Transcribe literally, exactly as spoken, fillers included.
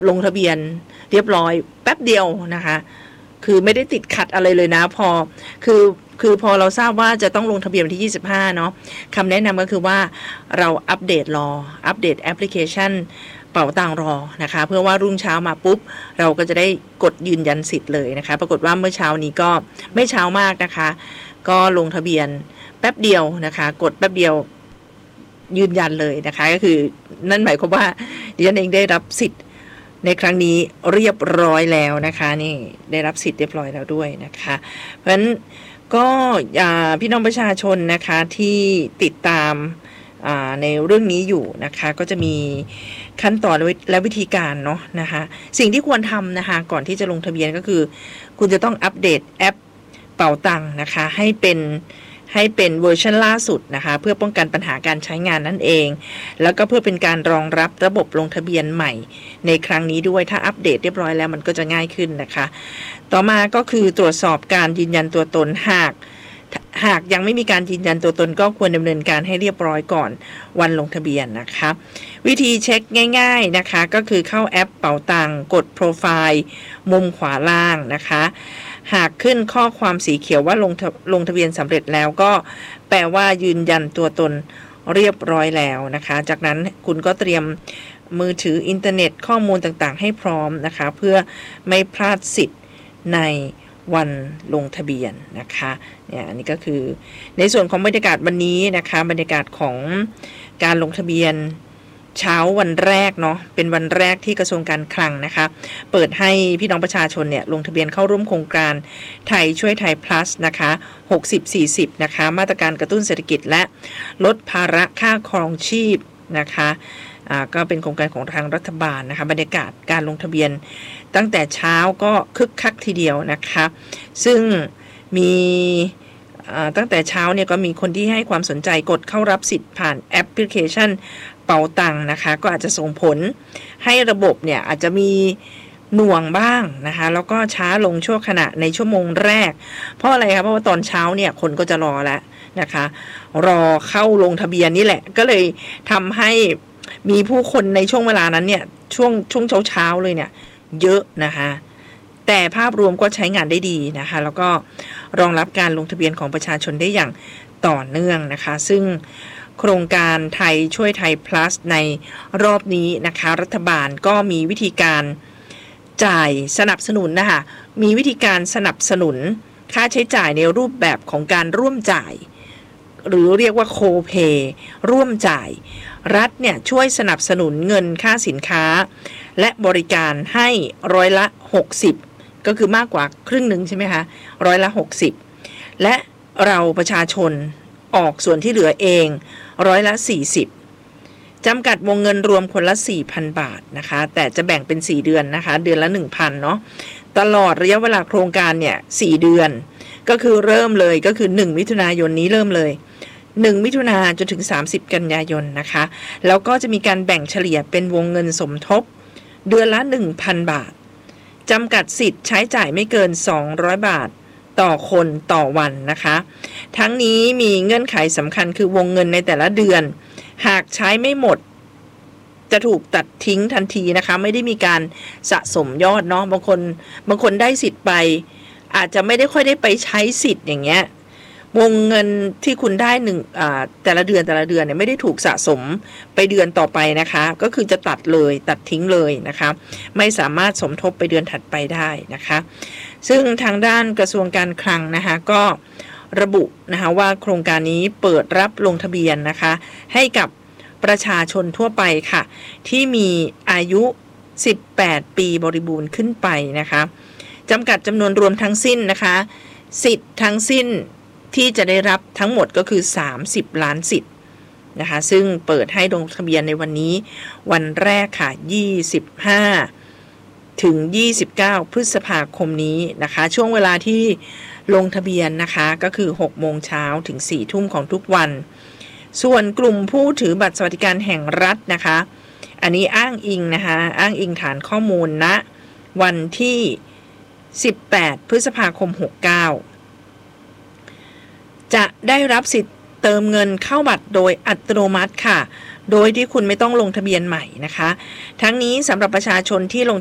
ลงทะเบียนเรียบร้อยแป๊บเดียวนะคะคือไม่ได้ติดขัดอะไรเลยนะพอคือคือพอเราทราบว่าจะต้องลงทะเบียนวันที่ยี่สิบห้าเนาะคำแนะนำก็คือว่าเราอัปเดตรออัปเดตแอปพลิเคชันเป๋าตังรอนะคะเพื่อว่ารุ่งเช้ามาปุ๊บเราก็จะได้กดยืนยันสิทธิ์เลยนะคะปรากฏว่าเมื่อเช้านี้ก็ไม่เช้ามากนะคะก็ลงทะเบียนแป๊บเดียวนะคะกดแป๊บเดียวยืนยันเลยนะคะก็คือนั่นหมายความว่าดิฉันเองได้รับสิทธิ์ในครั้งนี้เรียบร้อยแล้วนะคะนี่ได้รับสิทธิ์เรียบร้อยแล้วด้วยนะคะเพราะฉะนั้นก็พี่น้องประชาชนนะคะที่ติดตามในเรื่องนี้อยู่นะคะก็จะมีขั้นตอนและวิธีการเนาะนะคะสิ่งที่ควรทำนะคะก่อนที่จะลงทะเบียนก็คือคุณจะต้องอัปเดตแอปเป๋าตังนะคะให้เป็นให้เป็นเวอร์ชันล่าสุดนะคะเพื่อป้องกันปัญหาการใช้งานนั่นเองแล้วก็เพื่อเป็นการรองรับระบบลงทะเบียนใหม่ในครั้งนี้ด้วยถ้าอัปเดตเรียบร้อยแล้วมันก็จะง่ายขึ้นนะคะต่อมาก็คือตรวจสอบการยืนยันตัวตนหากหากยังไม่มีการยืนยันตัวตนก็ควรดำเนินการให้เรียบร้อยก่อนวันลงทะเบียนนะคะวิธีเช็คง่ายๆนะคะก็คือเข้าแอปเป๋าตังกดโปรไฟล์มุมขวาล่างนะคะหากขึ้นข้อความสีเขียวว่าลงลงทะเบียนสำเร็จแล้วก็แปลว่ายืนยันตัวตนเรียบร้อยแล้วนะคะจากนั้นคุณก็เตรียมมือถืออินเทอร์เน็ตข้อมูลต่างๆให้พร้อมนะคะเพื่อไม่พลาดสิทธิ์ในวันลงทะเบียนนะคะเนี่ยอันนี้ก็คือในส่วนของบรรยากาศวันนี้นะคะบรรยากาศของการลงทะเบียนเช้าวันแรกเนาะเป็นวันแรกที่กระทรวงการคลังนะคะเปิดให้พี่น้องประชาชนเนี่ยลงทะเบียนเข้าร่วมโครงการไทยช่วยไทย plus นะคะหกสิบ สี่สิบนะคะมาตรการกระตุ้นเศรษฐกิจและลดภาระค่าครองชีพนะคะอ่าก็เป็นโครงการของทางรัฐบาลนะคะบรรยากาศการลงทะเบียนตั้งแต่เช้าก็คึกคักทีเดียวนะคะซึ่งมีตั้งแต่เช้าเนี่ยก็มีคนที่ให้ความสนใจกดเข้ารับสิทธิ์ผ่านแอปพลิเคชันเป๋าตังนะคะก็อาจจะส่งผลให้ระบบเนี่ยอาจจะมีหน่วงบ้างนะคะแล้วก็ช้าลงชั่วขณะในชั่วโมงแรกเพราะอะไรครับเพราะว่าตอนเช้าเนี่ยคนก็จะรอแล้วนะคะรอเข้าลงทะเบียนนี่แหละก็เลยทำให้มีผู้คนในช่วงเวลานั้นเนี่ยช่วงช่วงเช้าเช้าเลยเนี่ยเยอะนะคะแต่ภาพรวมก็ใช้งานได้ดีนะคะแล้วก็รองรับการลงทะเบียนของประชาชนได้อย่างต่อเนื่องนะคะซึ่งโครงการไทยช่วยไทย plus ในรอบนี้นะคะรัฐบาลก็มีวิธีการจ่ายสนับสนุนนะคะมีวิธีการสนับสนุนค่าใช้จ่ายในรูปแบบของการร่วมจ่ายหรือเรียกว่าโคเพย์ร่วมจ่ายรัฐเนี่ยช่วยสนับสนุนเงินค่าสินค้าและบริการให้ร้อยละหกสิบก็คือมากกว่าครึ่งหนึ่งใช่ไหมคะร้อยละหกสิบและเราประชาชนออกส่วนที่เหลือเองร้อยละสี่สิบจำกัดวงเงินรวมคนละ สี่พัน บาทนะคะแต่จะแบ่งเป็นสี่เดือนนะคะเดือนละ หนึ่งพัน เนาะตลอดระยะเวลาโครงการเนี่ยสี่เดือนก็คือเริ่มเลยก็คือหนึ่งมิถุนายนนี้เริ่มเลยหนึ่งมิถุนายนจนถึงสามสิบกันยายนนะคะแล้วก็จะมีการแบ่งเฉลี่ยเป็นวงเงินสมทบเดือนละ หนึ่งพัน บาทจำกัดสิทธิ์ใช้จ่ายไม่เกินสองร้อยบาทต่อคนต่อวันนะคะทั้งนี้มีเงื่อนไขสำคัญคือวงเงินในแต่ละเดือนหากใช้ไม่หมดจะถูกตัดทิ้งทันทีนะคะไม่ได้มีการสะสมยอดเนาะบางคนบางคนได้สิทธิ์ไปอาจจะไม่ได้ค่อยได้ไปใช้สิทธิ์อย่างเงี้ยวงเงินที่คุณได้หนึ่งอ่าแต่ละเดือนแต่ละเดือนเนี่ยไม่ได้ถูกสะสมไปเดือนต่อไปนะคะก็คือจะตัดเลยตัดทิ้งเลยนะคะไม่สามารถสมทบไปเดือนถัดไปได้นะคะซึ่งทางด้านกระทรวงการคลังนะคะก็ระบุนะคะว่าโครงการนี้เปิดรับลงทะเบียนนะคะให้กับประชาชนทั่วไปค่ะที่มีอายุสิบแปดปีบริบูรณ์ขึ้นไปนะคะจำกัดจำนวนรวมทั้งสิ้นนะคะสิทธิ์ทั้งสิ้นที่จะได้รับทั้งหมดก็คือสามสิบล้านสิทธิ์นะคะซึ่งเปิดให้ลงทะเบียนในวันนี้วันแรกค่ะยี่สิบห้าถึงยี่สิบเก้าพฤษภาคมนี้นะคะช่วงเวลาที่ลงทะเบียนนะคะก็คือหกโมงเช้าถึงสี่ทุ่มของทุกวันส่วนกลุ่มผู้ถือบัตรสวัสดิการแห่งรัฐนะคะอันนี้อ้างอิงนะคะอ้างอิงฐานข้อมูลณนะวันที่สิบแปดพฤษภาคมหกเก้าจะได้รับสิทธิ์เติมเงินเข้าบัตรโดยอัตโนมัติค่ะโดยที่คุณไม่ต้องลงทะเบียนใหม่นะคะทั้งนี้สำหรับประชาชนที่ลง